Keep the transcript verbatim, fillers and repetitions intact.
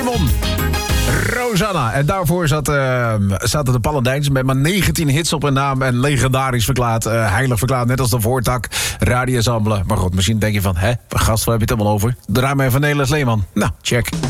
won. Rosanna. En daarvoor zat, uh, zaten de Paladijns met maar negentien hits op hun naam. En legendarisch verklaard, uh, heilig verklaard. Net als de Voortak, Radio Ensemble. Maar goed, misschien denk je van, hè, gast, waar heb je het allemaal over? Draai mij van Nederlands Leeman. Nou, check.